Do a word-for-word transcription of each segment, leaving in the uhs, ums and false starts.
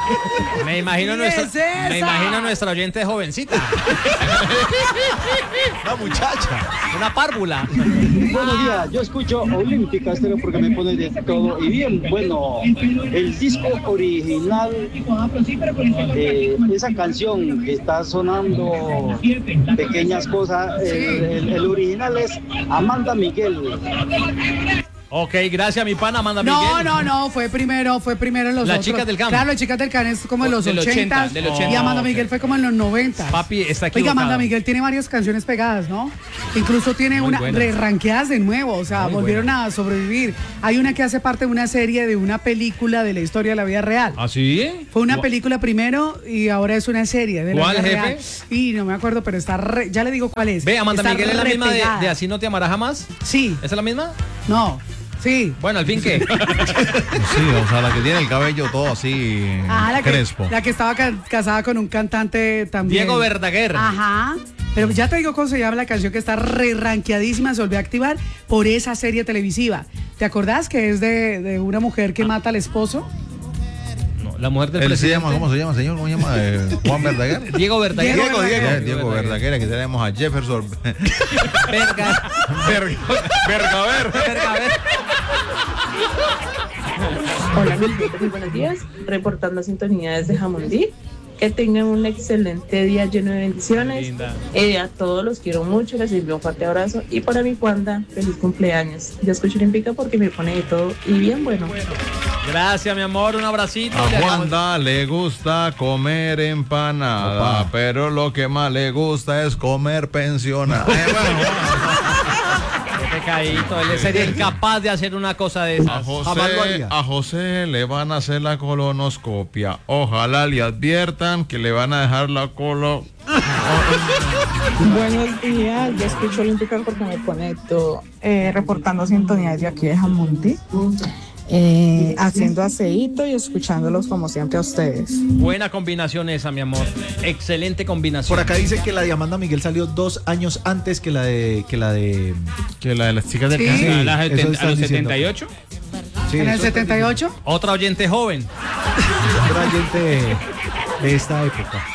Me imagino nuestra, es esa? me imagino nuestra oyente jovencita. Una muchacha. Una párvula. Buenos días, yo escucho Olímpica Estéreo porque me pone de todo y bien bueno. El disco original, eh, esa canción que está sonando, Pequeñas Cosas, el, el, el original es Amanda Miguel. Ok, gracias mi pana Amanda No, Miguel. no, no, fue primero, fue primero en los Las otros. Chicas del Campo. Claro, las Chicas del Campo es como en los Del ochentas, ochenta, del ochenta. y Amanda Oh, Miguel ok. fue como en los noventas. Papi está Oiga, equivocado. Amanda Miguel tiene varias canciones pegadas, ¿no? Incluso tiene Muy una buenas. re-ranqueadas de nuevo, o sea, Muy volvieron buenas. a sobrevivir. Hay una que hace parte de una serie de una película de la historia de la vida real. ¿Ah, sí? Fue una Gua- película primero y ahora es una serie de la ¿Cuál, vida jefe? real. Y no me acuerdo, pero está re- ya le digo cuál es. Ve, Amanda Está Miguel es la misma de, repegada. de Así no te amará jamás. Sí, ¿Esa es la misma? no, sí. Bueno, al fin que. Sí, o sea, la que tiene el cabello todo así Ah, la que, crespo. la que estaba ca- casada con un cantante también. Diego Verdaguer. Ajá. Pero ya te digo cómo se llama la canción que está re ranqueadísima, se volvió a activar por esa serie televisiva. ¿Te acordás que es de, de una mujer que mata al esposo? No, la mujer del Él se presidente. llama, ¿cómo se llama, señor? ¿Cómo se llama? Eh, Juan Verdaguer. Diego Verdaguer. Diego, Diego. Eh, Diego Verdaguer, aquí tenemos a Jefferson Verga. Ver- Vergaver. Vergaver. Hola, muy buenos días. Reportando sintonía desde Jamundí. Que tengan un excelente día lleno de bendiciones. Linda. Eh, a todos los quiero mucho, les envío un fuerte abrazo. Y para mi Wanda, feliz cumpleaños. Yo escucho Olímpica porque me pone de todo y bien bueno. Gracias, mi amor. Un abracito. A Le dejamos- Wanda le gusta comer empanada, Opa. pero lo que más le gusta es comer pensionada. Eh, bueno, Qué pecadito. Él sería incapaz de hacer una cosa de a esas. Jamás lo José, haría. a José le van a hacer la colonoscopia. Ojalá le adviertan que le van a dejar la colo. Buenos días, yo escucho Olímpica porque me conecto eh, reportando sintonía desde aquí de Jamundí, eh, haciendo aceíto y escuchándolos como siempre a ustedes. Buena combinación esa, mi amor. Excelente combinación. Por acá dice que la de Amanda Miguel salió dos años antes que la de que la de Que la de las chicas del Sí. cáncer. ¿A, las eso seten- están a los diciendo. setenta y ocho? sí, en el eso setenta y ocho. Otra oyente joven. era gente de, de esta época.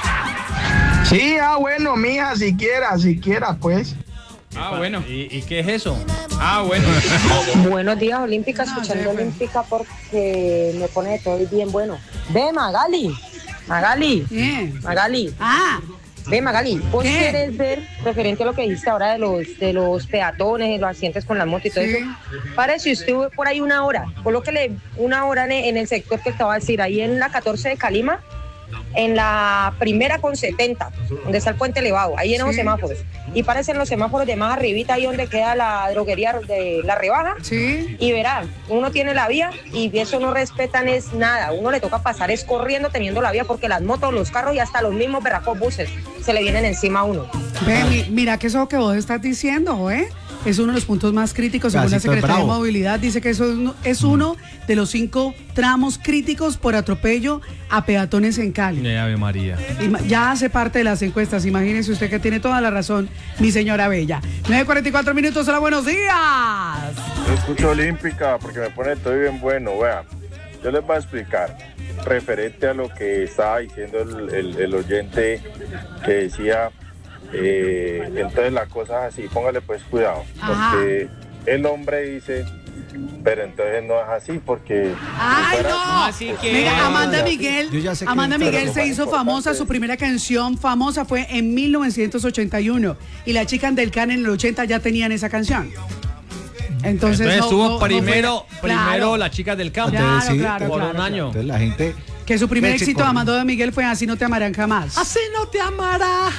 Sí, ah, bueno, mija, siquiera, siquiera, pues. Ah, bueno. ¿Y, y qué es eso? Ah, bueno. Buenos días, Olímpica, No, escuchando ya fue. Olímpica porque me pone de todo y bien bueno. Ve, Magali, Magali, Bien. Magali, Ah, ve, Magali, ¿vos ¿Qué? quieres ver, referente a lo que dijiste ahora de los, de los peatones, de los accidentes con las motos y todo Sí. eso? Parece, usted estuvo por ahí una hora, colóquele una hora en, en el sector que te va a decir, ahí en la catorce de Calima, en la primera con setenta, donde está el puente elevado, ahí en los Sí. semáforos. Y parecen los semáforos de más arribita, ahí donde queda la droguería de la rebaja. sí. Y verá, uno tiene la vía y eso no respetan es nada. Uno le toca pasar es corriendo teniendo la vía porque las motos, los carros y hasta los mismos berracos buses se le vienen encima a uno. Ve, mi- mira que eso que vos estás diciendo, ¿eh? Es uno de los puntos más críticos según la Casito Secretaría de Bravo. Movilidad. Dice que eso es uno, es uno de los cinco tramos críticos por atropello a peatones en Cali. Ave María. Ima- Ya hace parte de las encuestas. Imagínese usted que tiene toda la razón, mi señora Bella. nueve cuarenta y cuatro minutos. Hola, buenos días. Yo escucho Olímpica porque me pone todo bien bueno. Vean, yo les voy a explicar. Referente a lo que estaba diciendo el, el- el oyente que decía, eh, entonces la cosa es así, póngale pues cuidado. Ajá. Porque el hombre dice, pero entonces no es así porque... ¡Ay, si fuera no! así, pues, que- Mira, no Amanda es así. Miguel, Yo ya sé que- Amanda Pero Miguel lo se más hizo importante famosa, su es- primera canción famosa fue en mil novecientos ochenta y uno y la chica del Can en el ochenta ya tenían esa canción. Entonces, Entonces no- estuvo no- no fue- primero, primero Claro. las chicas del campo. Claro, Sí, claro, por claro, un claro. año. Entonces la gente Que su primer Leche éxito de corriendo. Amanda Miguel fue Así no te amarán jamás. Así no te amará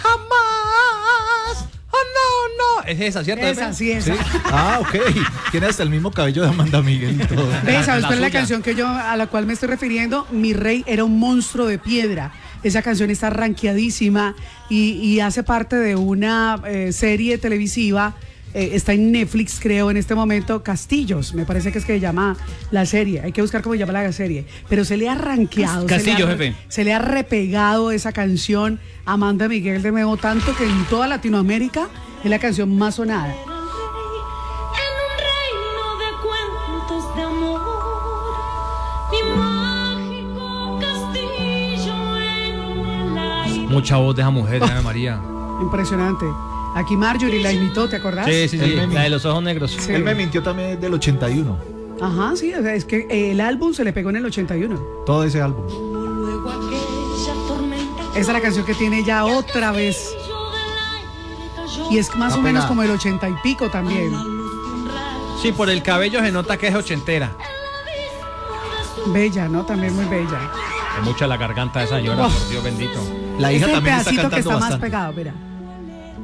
jamás. Oh, no, no. Es esa, ¿cierto? Esa, Efe? sí, esa. Sí. Ah, ok. Tiene hasta el mismo cabello de Amanda Miguel y todo. Ve, La- ¿sabes la cuál es la suya. canción que yo, a la cual me estoy refiriendo? Mi rey era un monstruo de piedra. Esa canción está rankeadísima y, y hace parte de una eh, serie televisiva. eh, está en Netflix, creo, en este momento, Castillos. Me parece que es que se llama la serie. Hay que buscar cómo se llama la serie. Pero se le ha rankeado. Castillo, se le ha, jefe. Se le ha repegado esa canción a Amanda Miguel de nuevo, tanto que en toda Latinoamérica es la canción más sonada. En un reino de cuentos de amor, mi mágico castillo. Mucha voz de esa mujer, Ave María. Impresionante. Aquí Marjorie la imitó, ¿te acordás? Sí, sí, sí, la de los ojos negros. Sí. Él me mintió también del ochenta y uno. Ajá, sí, o sea, es que el álbum se le pegó en el ochenta y uno. Todo ese álbum. Esa es la canción que tiene ya otra vez. Y es más Está o menos pegada. como el ochenta y pico también. Sí, por el cabello se nota que es ochentera. Bella, ¿no? También muy bella. Es mucha la garganta de esa señora, Oh. por Dios bendito. La hija Ese es el también está pedacito que cantando está más bastante. pegado, mira.